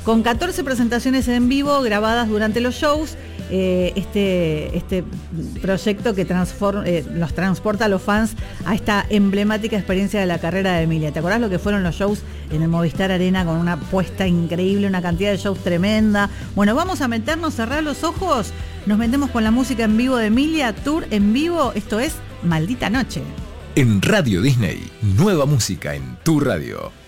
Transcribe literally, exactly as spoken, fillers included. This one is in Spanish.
con catorce presentaciones en vivo grabadas durante los shows. Eh, este, este proyecto que transform, eh, los transporta a los fans a esta emblemática experiencia de la carrera de Emilia. ¿Te acordás lo que fueron los shows en el Movistar Arena con una puesta increíble, una cantidad de shows tremenda? Bueno, vamos a meternos, cerrar los ojos, nos metemos con la música en vivo de Emilia, tour en vivo, esto es Maldita Noche. En Radio Disney, nueva música en tu radio.